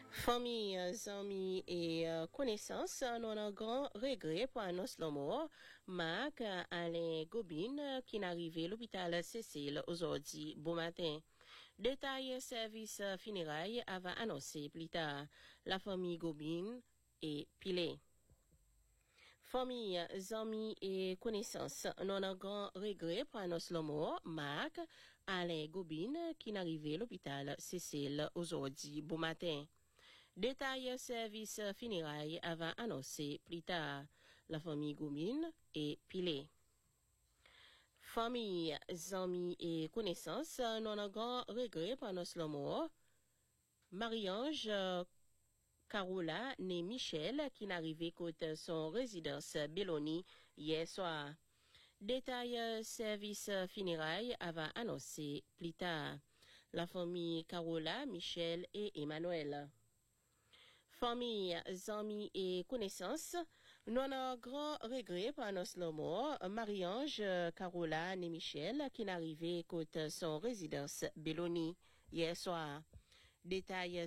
Famille, amis et connaissances, nous avons un grand regret pour annoncer la mort. Marc Alain Gobin, qui est arrivé à l'hôpital Cécile aujourd'hui, bon matin. Détail service funérailles avant annoncé plus tard. La famille Gobin est pilée. Famille, amis et connaissances, nous avons un grand regret pour annoncer la mort. Marc Alain Gobin, qui est arrivé à l'hôpital Cécile aujourd'hui, bon matin. Détail service funérailles avant annoncé plus tard. La famille Goumine est pilée. Famille, amis et connaissances, nous avons un grand regret pour annoncer la mort. Marie-Ange Carola, née Michel, qui est arrivée côté son résidence Belloni hier soir. Détail service funérailles avant annoncé plus tard. La famille Carola, Michel et Emmanuel. Famille, amis et connaissances, nous avons un grand regret pour annoncer la mort. Marie-Ange Carola et Michel, qui est arrivé côté son résidence Belloni hier soir. Détail